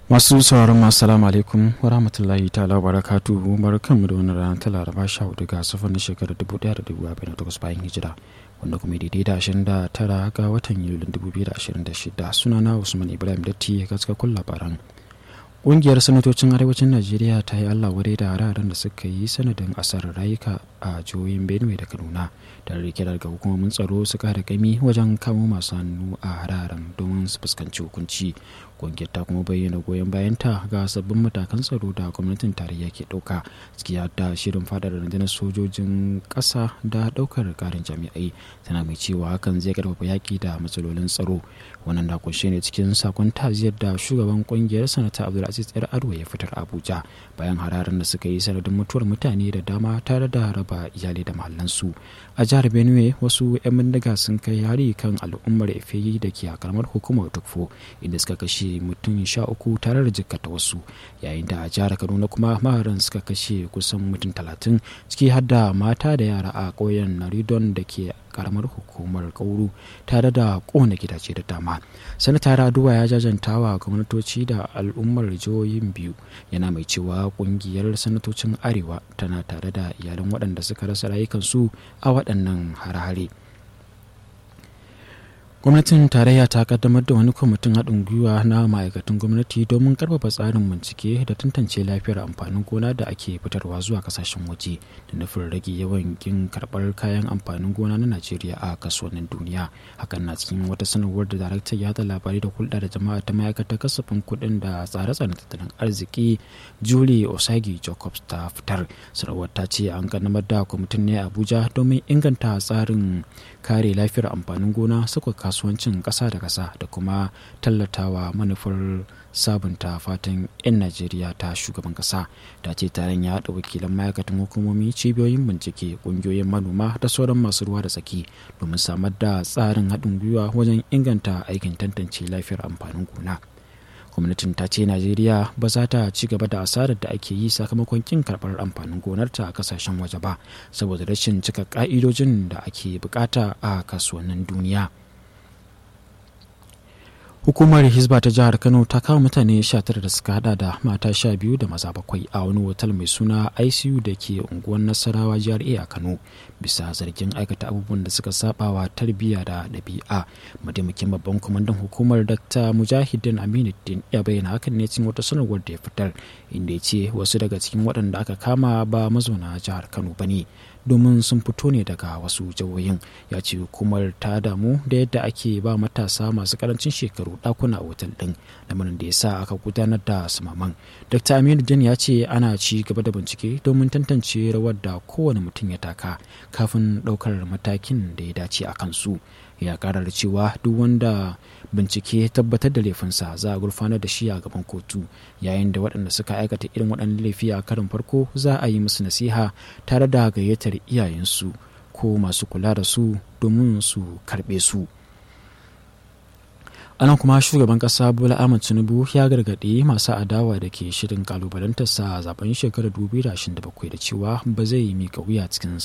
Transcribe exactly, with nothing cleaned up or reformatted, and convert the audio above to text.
Masu sauraron masu salamu alaikum wa rahmatullahi ta'ala wa barakatuhu, barkanmu da wani ranar ta laraba sha hudu ga safar na shekarar dubu daya da dubu arba'in da takwas bayan hijira, wanda kuma daidai da ashirin da tara ga watan yulin dubu biyu da ashirin da shida. Sunana Usman Ibrahim Datti, ga cikakkun labaran. Ƙungiyar sanatocin arewacin Najeriya ta yi Allah wadai da hararen da suka yi sanadin asarar rayuka a jihohin Benue da Kaduna, da rike daga hukumomin tsaro su kara kami wajen kamo masu hannu a hararen domin su fuskanci hukunci. Ƙungiyar ta kuma bayyana goyon bayanta ga sabbin matakan tsaro da gwamnatin tarayya ke ɗauka, ciki da shirin fadar rundunar sojojin ƙasa da ɗaukar ƙarin jami'ai, tana mai cewa hakan zai karfafa yaƙi da matsalolin tsaro. Wannan na kunshe ne cikin sakon ta'aziyar da shugaban ƙungiyar sanata Abdulaziz Yar Ado ya fitar Abuja bayan hararen da suka yi sanadin mutuwar mutane da dama tare da raba iyalai da mahallansu. A jihar Benue, wasu 'yan bindiga sun kai hari kan al'ummar Efeyi da ke a karamar hukumar Tukfo, inda suka kashe mutum sha uku tare da jikkata wasu, yayin da a jihar Kaduna kuma maharan suka kashe kusan mutum talatin, ciki har da mata da yara a ƙauyen Naridon da ke karamar hukumar Kauru, tare da kona gidaje da dama. Sanata Raduwa ya jajanta wa gwamnatoci da al'ummar jihohin biyu, yana mai cewa kungiyar sanatocin arewa tana tare da iyalan waɗanda suka rasa rayukansu a waɗannan hare-hare. Gwamnatin tarayya ta kaddamar da wani kwamitin haɗin gwiwa na ma'aikatan gwamnati domin karfafa tsarin bincike da tantance lafiyar amfanin gona da ake fitarwa zuwa kasashen waje, da nufin rage yawan kin karɓar kayan amfanin gona na Najeriya a kasuwannin duniya. Hakan na cikin wata sanarwar da daraktar yada labarai da hulɗa da jama'a ta ma'aikatar kasafin kuɗin da tsare-tsaren tattalin arziki Julie Osagi Jacobs ta fitar. Sanarwar ta ce an kaddamar da kwamitin ne a Abuja domin inganta tsarin kare lafiyar amfanin gona, suka kasuwancin ƙasa da ƙasa da kuma tallatawa manufar sabunta fatan 'yan Najeriya ta shugaban ƙasa. Ta ce taron ya haɗa wakilan ma'aikatan hukumomi, cibiyoyin bincike, ƙungiyoyin manoma da sauran masu ruwa da tsaki domin samar da tsarin haɗin gwiwa wajen inganta aikin tantance lafiyar amfanin gona. Gwamnatin ta ce Najeriya ba za ta ci gaba da asarar da ake yi sakamakon kin karɓar amfanin gonarta a kasashen waje ba, saboda rashin cika ƙa'idojin da ake bukata a kasuwannin duniya. Hukumar Hizba ta jihar Kano ta kawo mutane sha tara da suka hada da mata sha biyu da maza bakwai a wani otal mai suna I C U da ke unguwar Nasarawa G R A a Kano, bisa zargin aikata abubuwan da suka saba wa tarbiyya da ɗabi'a. Mataimakin babban kwamandan hukumar Dr. Mujahideen Aminuddin ya bayyana hakan ne cikin wata sanarwar da ya fitar, inda ya ce wasu daga cikin waɗanda aka kama ba mazauna jihar Kano ba ne, domin sun fito ne daga wasu jihohin. Ya ce hukumar ta damu da yadda ake ba matasa masu karancin shekaru ɗakuna a otal ɗin, lamarin da ya sa aka gudanar da samaman. Dr. Aminuddin ya ce ana ci gaba da bincike domin tantance rawar da kowane mutum ya taka kafin ɗaukar matakin da ya dace a kansu. Ya ƙara da cewa duk wanda bincike tabbatar da laifinsa za a gurfanar da shi a gaban kotu, yayin da waɗanda suka aikata irin waɗannan laifi a karin farko za a yi musu nasiha tare da gayyatar iyayensu ko masu kula da su domin su karɓe su. Anan kuma shugaban ƙasa Bola Ahmed Tinubu ya gargaɗi masu adawa da ke shirin kalubalantarsa a zaben shekarar dubu biyu da ashirin da bakwai da cewa ba zai mika wuya cikin